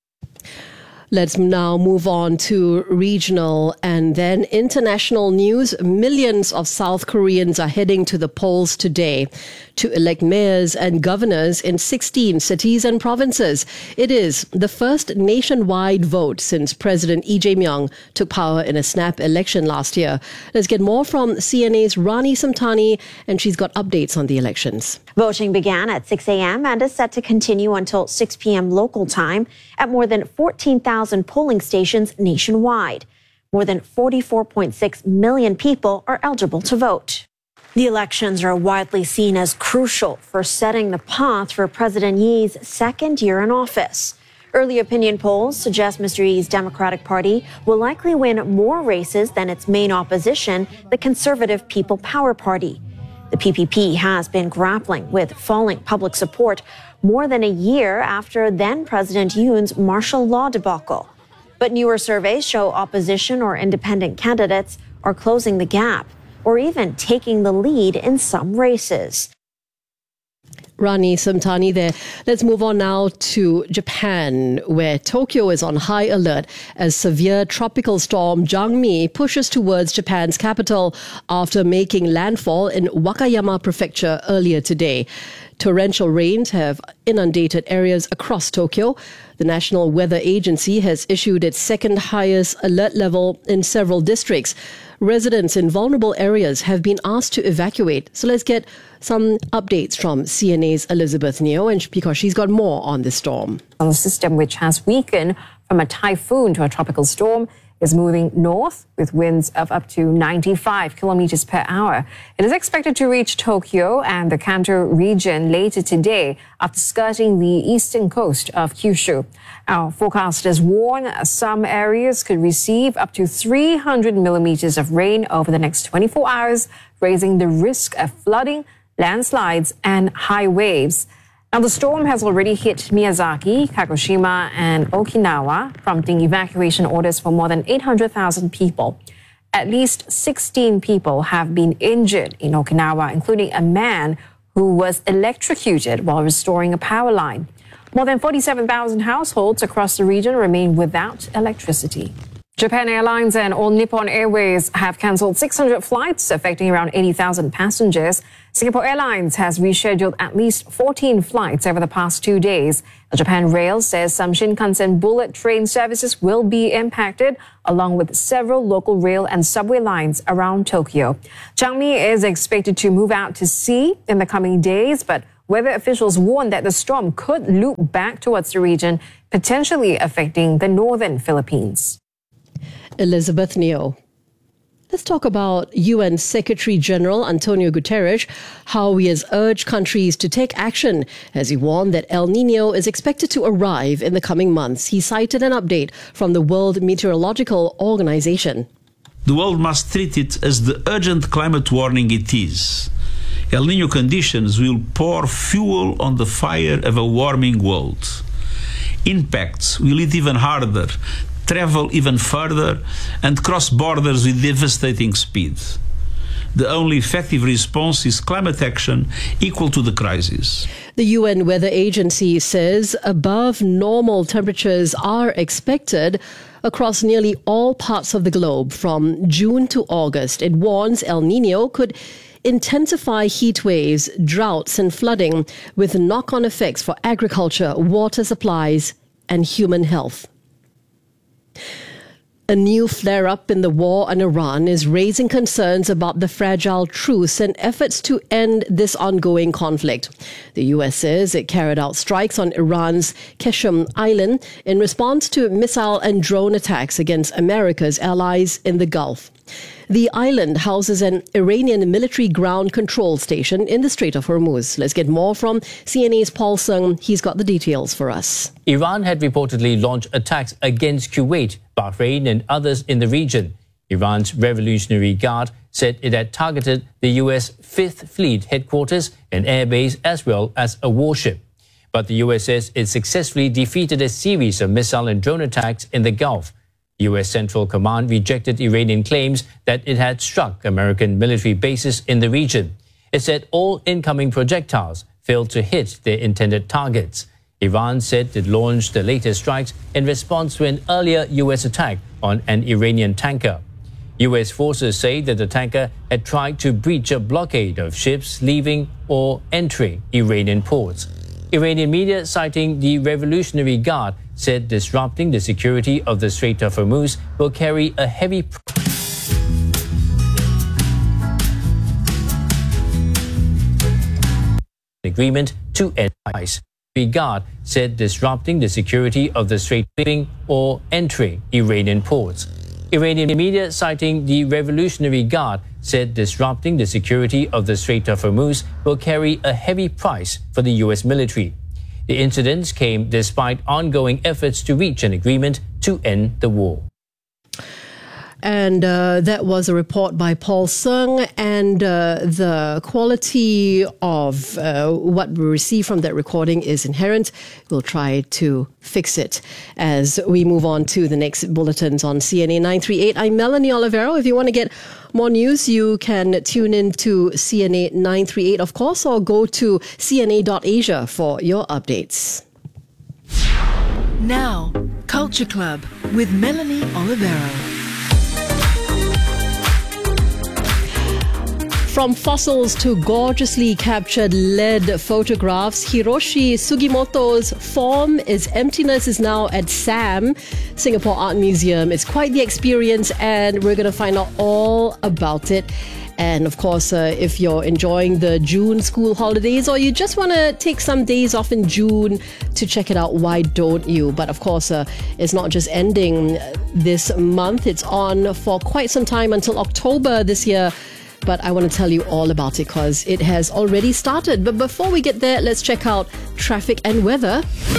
Let's now move on to regional and then international news. Millions of South Koreans are heading to the polls today to elect mayors and governors in sixteen cities and provinces. It is the first nationwide vote since President Lee Jae-myung took power in a snap election last year. Let's get more from C N A's Rani Samtani, and she's got updates on the elections. Voting began at six a.m. and is set to continue until six p.m. local time at more than fourteen thousand polling stations nationwide. More than forty-four point six million people are eligible to vote. The elections are widely seen as crucial for setting the path for President Yee's second year in office. Early opinion polls suggest Mister Yee's Democratic Party will likely win more races than its main opposition, the Conservative People Power Party. The P P P has been grappling with falling public support more than a year after then-President Yoon's martial law debacle. But newer surveys show opposition or independent candidates are closing the gap or even taking the lead in some races. Rani Samtani there. Let's move on now to Japan, where Tokyo is on high alert as severe tropical storm Jangmi pushes towards Japan's capital after making landfall in Wakayama Prefecture earlier today. Torrential rains have inundated areas across Tokyo. The National Weather Agency has issued its second highest alert level in several districts. Residents in vulnerable areas have been asked to evacuate. So let's get some updates from C N A's Elizabeth Neo, and because she's got more on this storm. The system, which has weakened from a typhoon to a tropical storm, is moving north with winds of up to ninety-five kilometers per hour. It is expected to reach Tokyo and the Kanto region later today after skirting the eastern coast of Kyushu. Our forecasters warn some areas could receive up to three hundred millimeters of rain over the next twenty-four hours, raising the risk of flooding, landslides, and high waves. Now, the storm has already hit Miyazaki, Kagoshima, and Okinawa, prompting evacuation orders for more than eight hundred thousand people. At least sixteen people have been injured in Okinawa, including a man who was electrocuted while restoring a power line. More than forty-seven thousand households across the region remain without electricity. Japan Airlines and All Nippon Airways have cancelled six hundred flights, affecting around eighty thousand passengers. Singapore Airlines has rescheduled at least fourteen flights over the past two days. Japan Rail says some Shinkansen bullet train services will be impacted, along with several local rail and subway lines around Tokyo. Changmi is expected to move out to sea in the coming days, but weather officials warn that the storm could loop back towards the region, potentially affecting the northern Philippines. Elizabeth Neo. Let's talk about U N Secretary General Antonio Guterres, how he has urged countries to take action as he warned that El Nino is expected to arrive in the coming months. He cited an update from the World Meteorological Organization. The world must treat it as the urgent climate warning it is. El Nino conditions will pour fuel on the fire of a warming world. Impacts will hit even harder, travel even further, and cross borders with devastating speed. The only effective response is climate action equal to the crisis. The U N Weather Agency says above normal temperatures are expected across nearly all parts of the globe from June to August. It warns El Nino could intensify heat waves, droughts and flooding with knock-on effects for agriculture, water supplies and human health. A new flare-up in the war on Iran is raising concerns about the fragile truce and efforts to end this ongoing conflict. The U S says it carried out strikes on Iran's Qeshm Island in response to missile and drone attacks against America's allies in the Gulf. The island houses an Iranian military ground control station in the Strait of Hormuz. Let's get more from C N A's Paul Sung. He's got the details for us. Iran had reportedly launched attacks against Kuwait, Bahrain and others in the region. Iran's Revolutionary Guard said it had targeted the U S Fifth Fleet headquarters and airbase as well as a warship. But the U S says it successfully defeated a series of missile and drone attacks in the Gulf. U S Central Command rejected Iranian claims that it had struck American military bases in the region. It said all incoming projectiles failed to hit their intended targets. Iran said it launched the latest strikes in response to an earlier U S attack on an Iranian tanker. U S forces say that the tanker had tried to breach a blockade of ships leaving or entering Iranian ports. Iranian media, citing the Revolutionary Guard, said disrupting the security of the Strait of Hormuz will carry a heavy agreement to end ice. The Guard said disrupting the security of the Strait leaving or entering Iranian ports. Iranian media, citing the Revolutionary Guard, said disrupting the security of the Strait of Hormuz will carry a heavy price for the U S military. The incidents came despite ongoing efforts to reach an agreement to end the war. And uh, that was a report by Paul Sung, and uh, the quality of uh, what we receive from that recording is inherent. We'll try to fix it as we move on to the next bulletins on C N A nine three eight. I'm Melanie Olivero. If you want to get more news, you can tune in to C N A nine three eight, of course, or go to c n a dot asia for your updates. Now, Culture Club with Melanie Olivero. From fossils to gorgeously captured lead photographs, Hiroshi Sugimoto's Form is Emptiness is now at SAM, Singapore Art Museum. It's quite the experience, and we're going to find out all about it. And of course, uh, if you're enjoying the June school holidays, or you just want to take some days off in June to check it out, why don't you? But of course, uh, it's not just ending this month. It's on for quite some time until October this year. But I want to tell you all about it because it has already started. But before we get there, let's check out traffic and weather.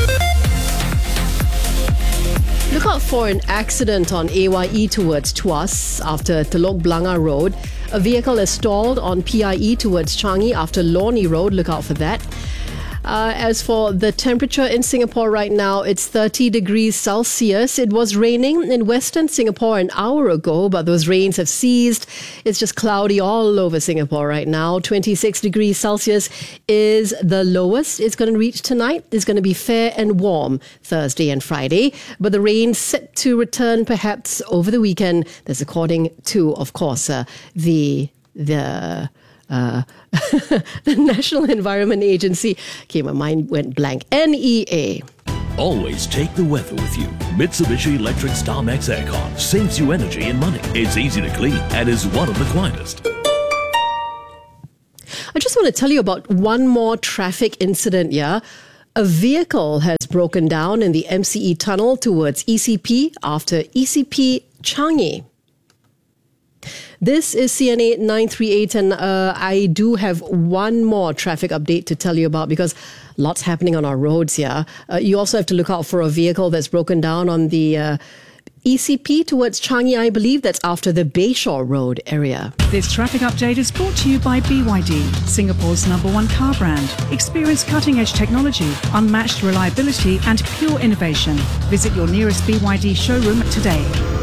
Look out for an accident on A Y E towards Tuas after Telok Blangah Road. A vehicle is stalled on P I E towards Changi after Lornie Road. Look out for that. Uh, as for the temperature in Singapore right now, it's thirty degrees Celsius. It was raining in Western Singapore an hour ago, but those rains have ceased. It's just cloudy all over Singapore right now. twenty-six degrees Celsius is the lowest it's going to reach tonight. It's going to be fair and warm Thursday and Friday, but the rain's set to return perhaps over the weekend. That's according to, of course, uh, the the uh, the National Environment Agency. Okay, my mind went blank. N E A. Always take the weather with you. Mitsubishi Electric StarMax Aircon saves you energy and money. It's easy to clean and is one of the quietest. I just want to tell you about one more traffic incident, yeah? A vehicle has broken down in the M C E tunnel towards E C P after E C P Changi. This is C N A nine three eight, and uh, I do have one more traffic update to tell you about because lots happening on our roads here. Uh, you also have to look out for a vehicle that's broken down on the uh, E C P towards Changi, I believe. That's after the Bayshore Road area. This traffic update is brought to you by B Y D, Singapore's number one car brand. Experience cutting-edge technology, unmatched reliability and pure innovation. Visit your nearest B Y D showroom today.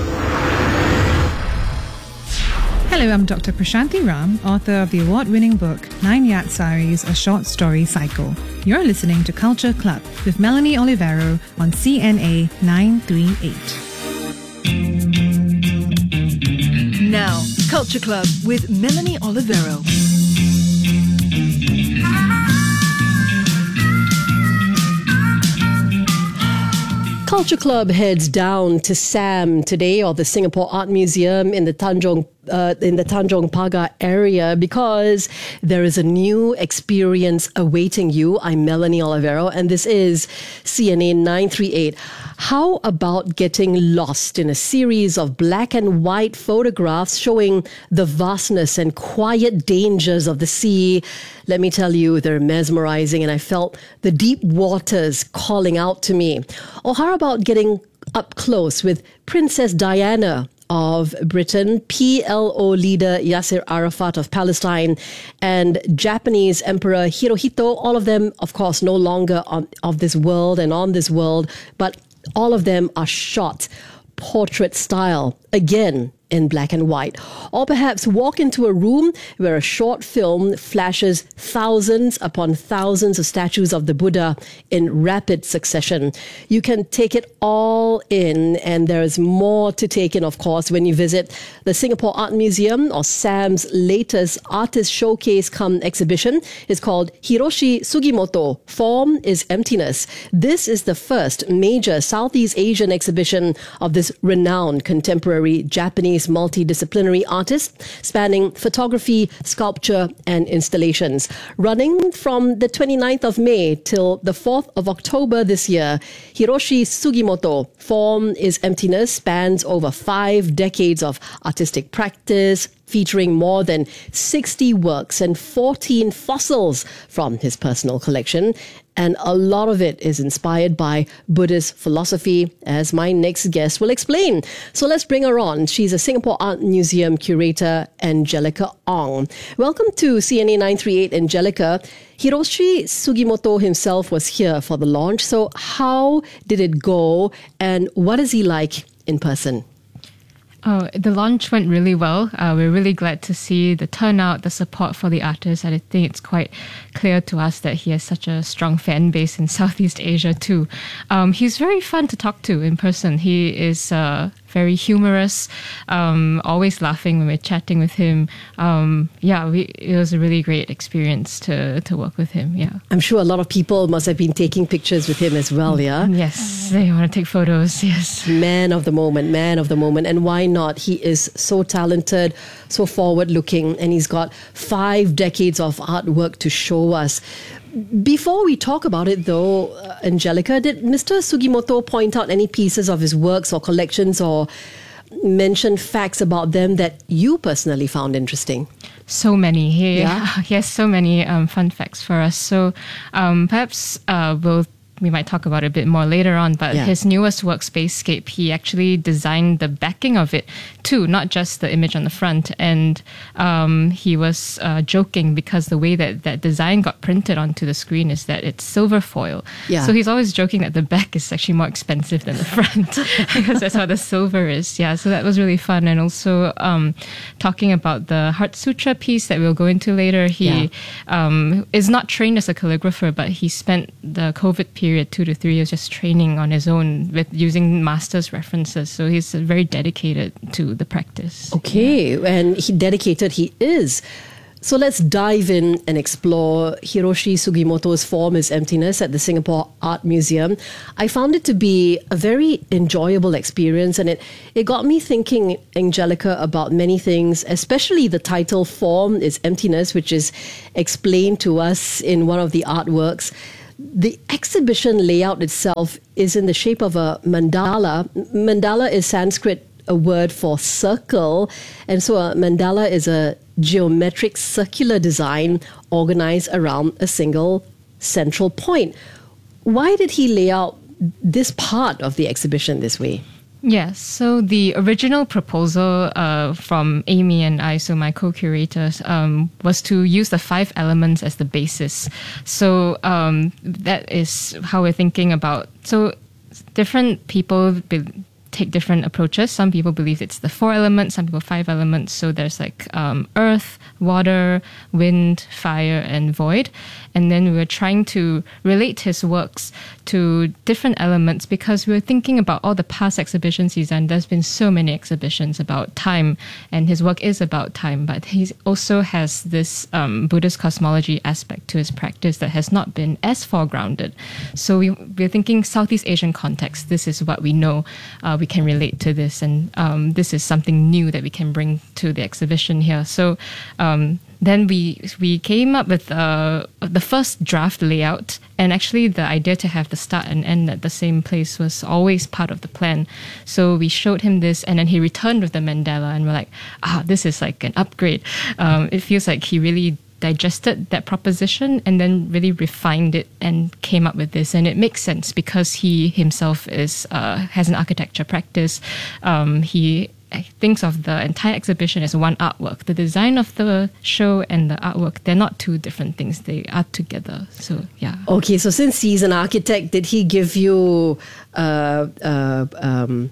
Hello, I'm Doctor Prashanthi Ram, author of the award-winning book Nine Yard Saris, a short story cycle. You're listening to Culture Club with Melanie Olivero on C N A nine three eight. Now, Culture Club with Melanie Olivero. Culture Club heads down to SAM today, or the Singapore Art Museum in the Tanjong uh, in the Tanjong Pagar area, because there is a new experience awaiting you. I'm Melanie Olivero, and this is C N A nine three eight. How about getting lost in a series of black and white photographs showing the vastness and quiet dangers of the sea? Let me tell you, they're mesmerizing, and I felt the deep waters calling out to me. Or how about getting up close with Princess Diana of Britain, P L O leader Yasser Arafat of Palestine, and Japanese Emperor Hirohito, all of them, of course, no longer on, of this world and on this world, but all of them are shot portrait style, again in black and white. Or perhaps walk into a room where a short film flashes thousands upon thousands of statues of the Buddha in rapid succession. You can take it all in, and there is more to take in, of course, when you visit the Singapore Art Museum, or SAM's latest artist showcase come exhibition. It's called Hiroshi Sugimoto, Form is Emptiness. This is the first major Southeast Asian exhibition of this renowned contemporary Japanese multidisciplinary artist, spanning photography, sculpture, and installations. Running from the twenty-ninth of May till the fourth of October this year, Hiroshi Sugimoto, Form is Emptiness, spans over five decades of artistic practice, featuring more than sixty works and fourteen fossils from his personal collection. And a lot of it is inspired by Buddhist philosophy, as my next guest will explain. So let's bring her on. She's a Singapore Art Museum curator, Angelica Ong. Welcome to C N A nine three eight, Angelica. Hiroshi Sugimoto himself was here for the launch. So how did it go, and what is he like in person? Oh, the launch went really well. Uh, we're really glad to see the turnout, the support for the artist. And I think it's quite clear to us that he has such a strong fan base in Southeast Asia too. Um, he's very fun to talk to in person. He is uh, very humorous, um, always laughing when we're chatting with him. Um, yeah, we, it was a really great experience to, to work with him. Yeah, I'm sure a lot of people must have been taking pictures with him as well, yeah? Yes, they want to take photos, yes. Man of the moment, man of the moment. And why not? He is so talented, so forward-looking, and he's got five decades of artwork to show us. Before we talk about it, though, uh, Angelica, did Mister Sugimoto point out any pieces of his works or collections, or mention facts about them that you personally found interesting? So many. He, yeah? he has so many um, fun facts for us. So um, perhaps uh, we'll we might talk about it a bit more later on, but Yeah. his newest work, Spacescape, he actually designed the backing of it too, not just the image on the front. And um, he was uh, joking because the way that that design got printed onto the screen is that it's silver foil. Yeah. So he's always joking that the back is actually more expensive than the front because that's how the silver is. Yeah, so that was really fun. And also um, talking about the Heart Sutra piece that we'll go into later, he Yeah. um, is not trained as a calligrapher, but he spent the COVID period, two to three years, just training on his own with using master's references. So he's very dedicated to the practice. Okay, and he dedicated he is. So let's dive in and explore Hiroshi Sugimoto's Form is Emptiness at the Singapore Art Museum. I found it to be a very enjoyable experience, and it, it got me thinking, Angelica, about many things, especially the title Form is Emptiness, which is explained to us in one of the artworks. The exhibition layout itself is in the shape of a mandala. Mandala is Sanskrit, a word for circle, and so a mandala is a geometric circular design organized around a single central point. Why did he lay out this part of the exhibition this way? Yes, so the original proposal uh, from Amy and I, so my co-curators, um, was to use the five elements as the basis. So um, that is how we're thinking about. So different people be- take different approaches. Some people believe it's the four elements, some people five elements. So there's like um, earth, water, wind, fire, and void. And then we were trying to relate his works to different elements because we were thinking about all the past exhibitions he's done. There's been so many exhibitions about time, and his work is about time, but he also has this um, Buddhist cosmology aspect to his practice that has not been as foregrounded. So we, we're thinking Southeast Asian context. This is what we know. Uh, we can relate to this, and um, this is something new that we can bring to the exhibition here. So um, then we we came up with uh, the first draft layout, and actually the idea to have the start and end at the same place was always part of the plan. So we showed him this, and then he returned with the mandala, and we're like, ah, this is like an upgrade. Um, it feels like he really digested that proposition and then really refined it and came up with this. And it makes sense because he himself is uh, has an architecture practice. Um, he thinks of the entire exhibition as one artwork. The design of the show and the artwork, they're not two different things. They are together. So, yeah. Okay, so since he's an architect, did he give you uh, uh, um,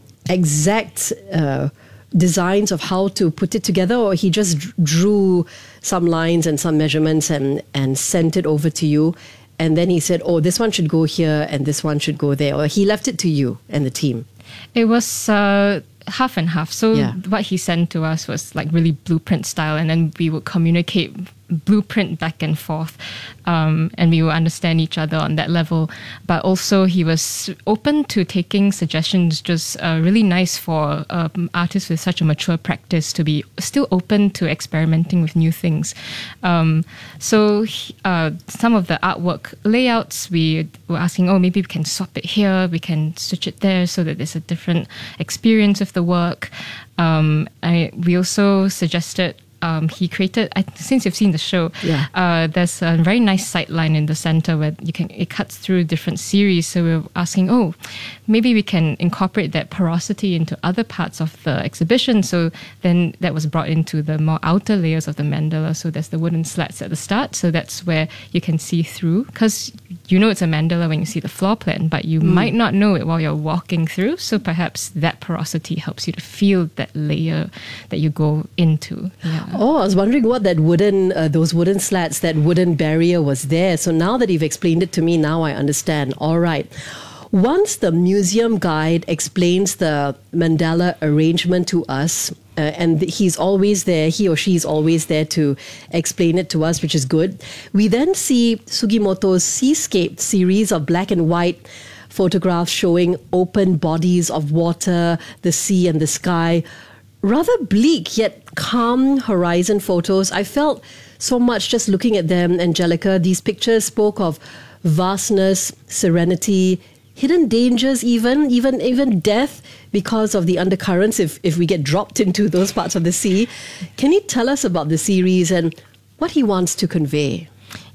exact uh, designs of how to put it together, or he just drew some lines and some measurements and, and sent it over to you? And then he said, oh, this one should go here and this one should go there. Or he left it to you and the team? It was uh, half and half. So Yeah. what he sent to us was like really blueprint style, and then we would communicate blueprint back and forth, um, and we would understand each other on that level. But also he was open to taking suggestions, just uh, really nice for um, artists with such a mature practice to be still open to experimenting with new things. Um, so he, uh, some of the artwork layouts, we were asking, oh, maybe we can swap it here, we can switch it there so that there's a different experience of the work. Um, I, we also suggested Um, he created, I, since you've seen the show, Yeah. uh, there's a very nice sight line in the center where you can it cuts through different series. So we're asking, oh, maybe we can incorporate that porosity into other parts of the exhibition. So then that was brought into the more outer layers of the mandala. So there's the wooden slats at the start. So that's where you can see through, because you know it's a mandala when you see the floor plan, but you Mm. might not know it while you're walking through. So perhaps that porosity helps you to feel that layer that you go into. Yeah. Oh, I was wondering what that wooden, uh, those wooden slats, that wooden barrier was there. So now that you've explained it to me, now I understand. All right. Once the museum guide explains the mandala arrangement to us, uh, and he's always there, he or she's always there to explain it to us, which is good. We then see Sugimoto's Seascape series of black and white photographs showing open bodies of water, the sea and the sky. Rather bleak yet calm horizon photos. I felt so much just looking at them, Angelica. These pictures spoke of vastness, serenity, hidden dangers, even even even death because of the undercurrents if, if we get dropped into those parts of the sea. Can you tell us about the series and what he wants to convey?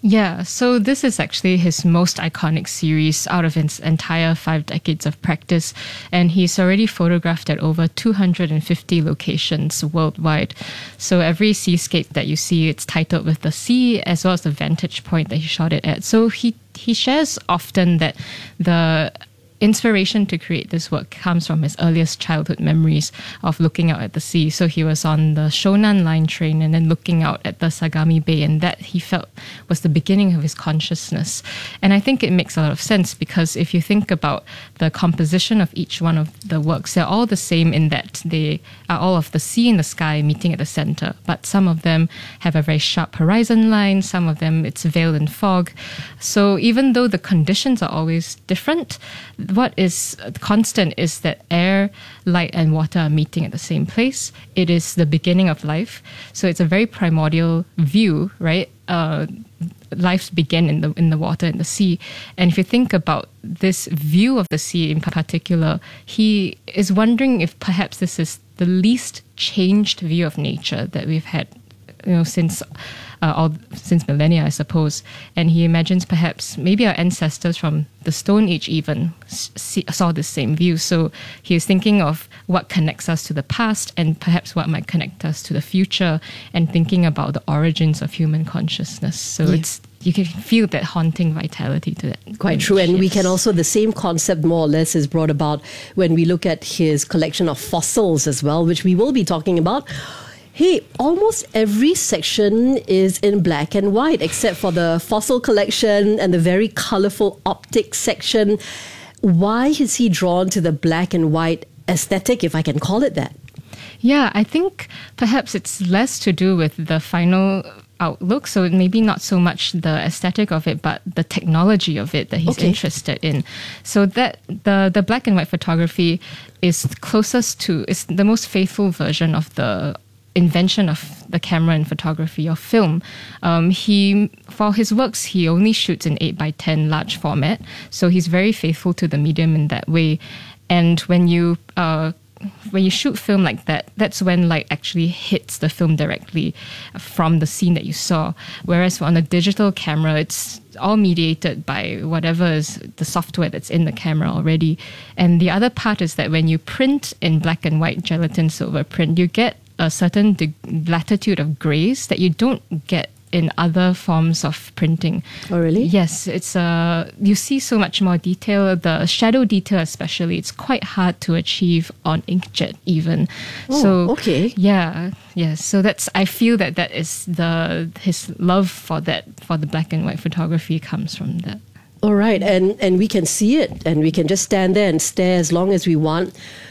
Yeah, so this is actually his most iconic series out of his entire five decades of practice, and he's already photographed at over two hundred fifty locations worldwide. So every seascape that you see, it's titled with the sea as well as the vantage point that he shot it at. So he he shares often that the inspiration to create this work comes from his earliest childhood memories of looking out at the sea. So he was on the Shonan Line train and then looking out at the Sagami Bay, and that he felt was the beginning of his consciousness. And I think it makes a lot of sense, because if you think about the composition of each one of the works, they're all the same in that they are all of the sea and the sky meeting at the center. But some of them have a very sharp horizon line, some of them it's veiled in fog. So even though the conditions are always different, what is constant is that air, light, and water are meeting at the same place. It is the beginning of life. So it's a very primordial view, right? Uh, life began in the in the water, in the sea. And if you think about this view of the sea in particular, he is wondering if perhaps this is the least changed view of nature that we've had, you know, since uh, all since millennia, I suppose. And he imagines perhaps maybe our ancestors from the Stone Age even see, saw the same view. So he is thinking of what connects us to the past and perhaps what might connect us to the future, and thinking about the origins of human consciousness. So Yeah. it's you can feel that haunting vitality to that. Quite true. And we can also, the same concept more or less is brought about when we look at his collection of fossils as well, which we will be talking about. Hey, almost every section is in black and white, except for the fossil collection and the very colorful optics section. Why is he drawn to the black and white aesthetic, if I can call it that? Yeah, I think perhaps it's less to do with the final outlook, so maybe not so much the aesthetic of it, but the technology of it that he's Okay. interested in. So that the the black and white photography is closest to, is the most faithful version of the invention of the camera in photography or film. Um, he, for his works, he only shoots in eight by ten large format, so he's very faithful to the medium in that way. And when you uh, when you shoot film like that, that's when light actually hits the film directly from the scene that you saw. Whereas on a digital camera, it's all mediated by whatever is the software that's in the camera already. And the other part is that when you print in black and white gelatin silver print, you get a certain de- latitude of grays that you don't get in other forms of printing. Oh, really? Yes, it's uh, you see so much more detail. The shadow detail, especially, it's quite hard to achieve on inkjet even. Oh, so okay. Yeah, yeah. So that's, I feel that that is the his love for that, for the black and white photography comes from that. All right, and and we can see it, and we can just stand there and stare as long as we want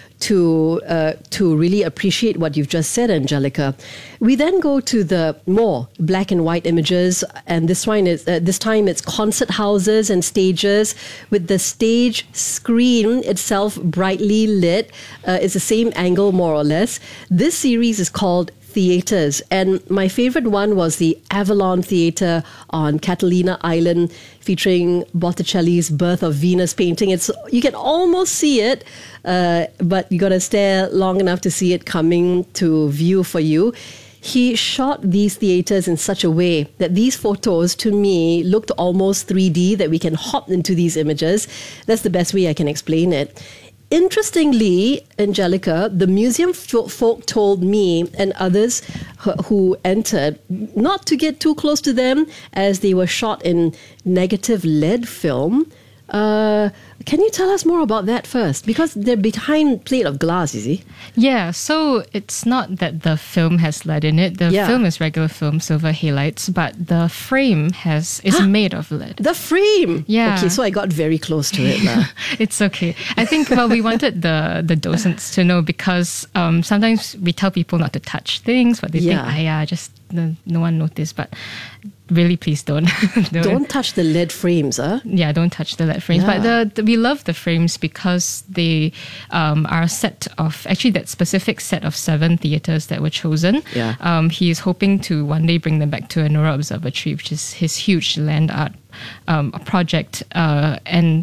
to uh, to really appreciate what you've just said, Angelica. We then go to the more black and white images, and this one is uh, this time it's concert houses and stages with the stage screen itself brightly lit. Uh, it's the same angle more or less. This series is called Theatres, and my favorite one was the Avalon Theatre on Catalina Island, featuring Botticelli's Birth of Venus painting. It's, you can almost see it, uh, but you got to stare long enough to see it coming to view for you. He shot these theatres in such a way that these photos, to me, looked almost three D, that we can hop into these images. That's the best way I can explain it. Interestingly, Angelica, the museum fo- folk told me and others who, who entered not to get too close to them, as they were shot in negative lead film. Uh, can you tell us more about that first? Because they're behind plate of glass, you see. Yeah, so it's not that the film has lead in it. The Yeah. film is regular film, silver halides, but the frame has is made of lead. The frame? Yeah. Okay, so I got very close to it now. It's okay. I think, well, we wanted the, the docents to know, because um, sometimes we tell people not to touch things, but they Yeah. think, ah, yeah, just no, no one noticed. But really, please don't. don't. Don't touch the lead frames, huh? Yeah, don't touch the lead frames. Yeah. But the, the, we love the frames because they um, are a set of, actually that specific set of seven theatres that were chosen. Yeah. Um, he is hoping to one day bring them back to Anora Observatory, which is his huge land art um, project. Uh, and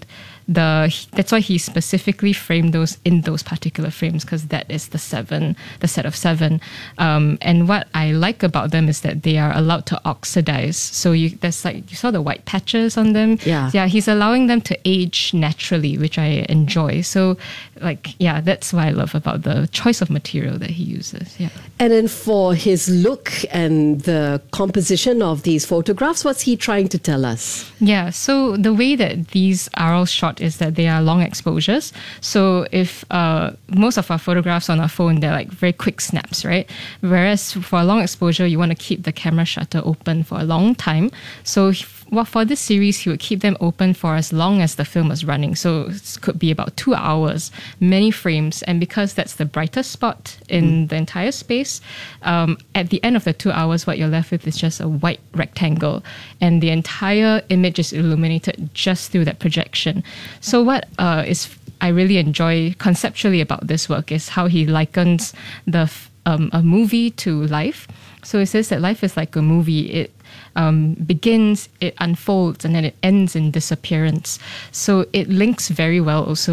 the that's why he specifically framed those in those particular frames, because that is the seven, the set of seven. Um, and what I like about them is that they are allowed to oxidize. So you there's like you saw the white patches on them. Yeah, yeah. He's allowing them to age naturally, which I enjoy. So, like, yeah, that's what I love about the choice of material that he uses. Yeah. And then for his look and the composition of these photographs, what's he trying to tell us? Yeah, so the way that these are all shot is that they are long exposures. So if uh, most of our photographs on our phone, they're like very quick snaps, right? Whereas for a long exposure, you want to keep the camera shutter open for a long time. So he, well, for this series, he would keep them open for as long as the film was running. So it could be about two hours, many frames. And because that's the brightest spot in mm. the entire space, um, at the end of the two hours, what you're left with is just a white rectangle. And the entire image is illuminated just through that projection. So what uh, is I really enjoy conceptually about this work is how he likens the um, a movie to life. So he says that life is like a movie. It Um, begins, it unfolds, and then it ends in disappearance. So it links very well also